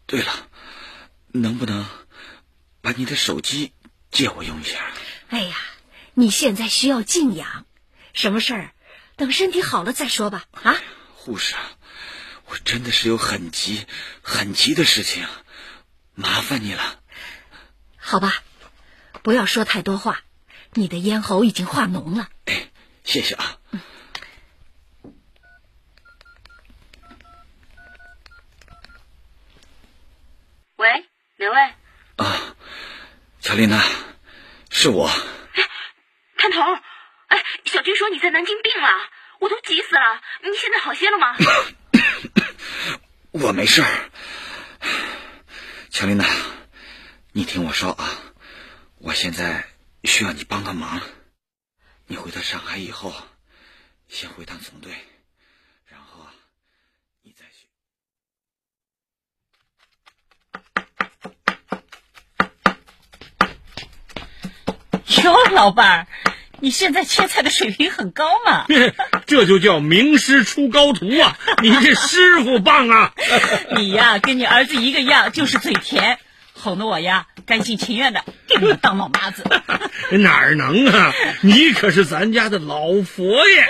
对了，能不能把你的手机借我用一下？ 哎呀，你现在需要静养，什么事儿等身体好了再说吧。啊， 护士，我真的是有很急的事情，麻烦你了。 好吧，不要说太多话，你的咽喉已经化脓了。 哎，谢谢啊。 喂，哪位？ 啊，乔丽娜，是我。 探头，哎，小军说你在南京病了，我都急死了。你现在好些了吗？ 我没事儿。乔丽娜，你听我说啊，我现在需要你帮个忙。你回到上海以后，先回趟总队，然后你再去。哟，老伴儿，你现在切菜的水平很高嘛。 这就叫名师出高徒啊！你这师傅棒啊！ 你呀，跟你儿子一个样，就是嘴甜，哄得我呀甘心情愿的给你们当老妈子。 哪儿能啊！你可是咱家的老佛爷。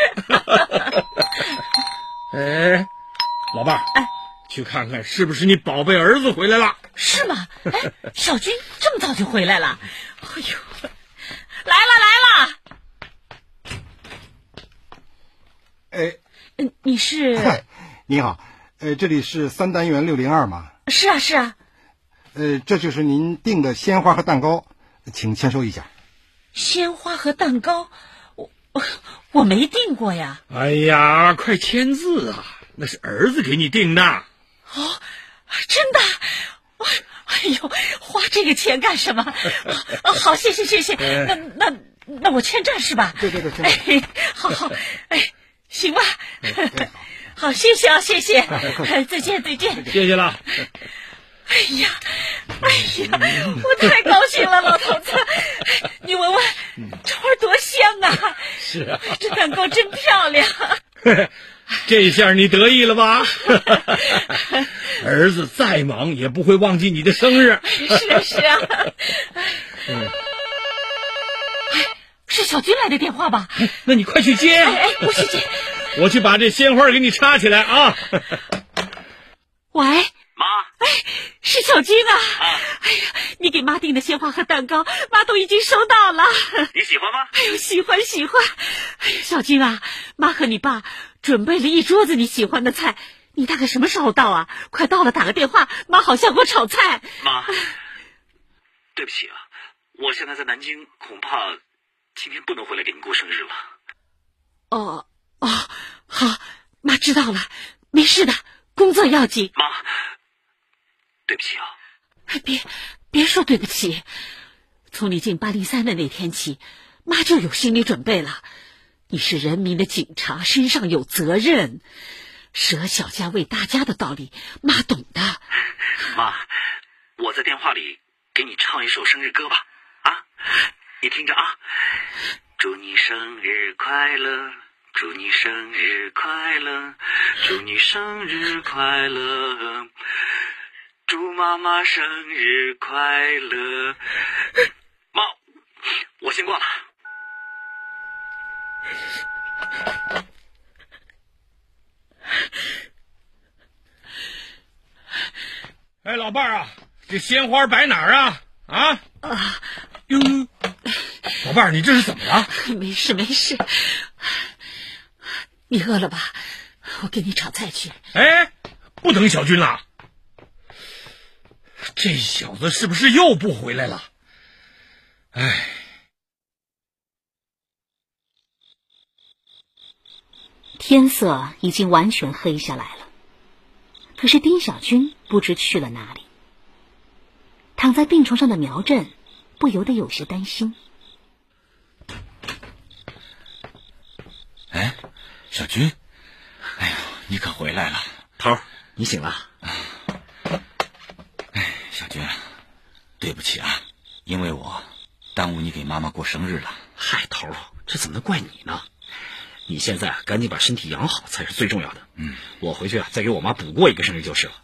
哎，老伴儿， 哎， 去看看是不是你宝贝儿子回来了？ 是吗？哎，小军这么早就回来了？哎呦，来了！ 哎， 你是？ 你好，这里是3单元602嘛？ 是啊。 这就是您订的鲜花和蛋糕，请签收一下。 鲜花和蛋糕，我没订过呀。 哎呀，快签字啊！那是儿子给你订的。 哦，真的？哎呦，花这个钱干什么？好，谢谢。那我签这是吧？ 对， 哎，好，哎，行吧。好，谢谢啊，谢谢。再见。 谢谢了。 哎呀，我太高兴了，老头子，你闻闻，这花多香啊！ 是啊， 这蛋糕真漂亮。 这下你得意了吧？儿子再忙也不会忘记你的生日。 是啊。是小军来的电话吧？ 那你快去接。 我去接。 我去把这鲜花给你插起来啊。 喂， 妈。 是小军啊！哎呀，你给妈订的鲜花和蛋糕，妈都已经收到了。 你喜欢吗？ 哎呦，喜欢。哎呀，小军啊，妈和你爸准备了一桌子你喜欢的菜，你大概什么时候到啊？快到了打个电话，妈好下锅炒菜。 妈，对不起啊，我现在在南京，恐怕今天不能回来给你过生日了。 哦，好，妈知道了，没事的，工作要紧。 妈，对不起啊。 别说对不起，从你进803的那天起，妈就有心理准备了。你是人民的警察，身上有责任，舍小家为大家的道理，妈懂的。 妈，我在电话里给你唱一首生日歌吧，啊，你听着啊。祝你生日快乐，祝你生日快乐，祝你生日快乐，祝妈妈生日快乐。妈，我先挂了。 哎，老伴儿啊，这鲜花摆哪儿啊？哟，老伴儿，你这是怎么了？ 没事，你饿了吧？我给你炒菜去。 哎，不等小军了。这小子是不是又不回来了？哎， 天色已经完全黑下来了，可是丁小军不知去了哪里。躺在病床上的苗振不由得有些担心。 哎，小军，哎呦，你可回来了。 头儿，你醒了？ 哎，小军，对不起啊，因为我耽误你给妈妈过生日了。 嗨，头儿，这怎么能怪你呢？你现在赶紧把身体养好才是最重要的。我回去再给我妈补过一个生日就是了。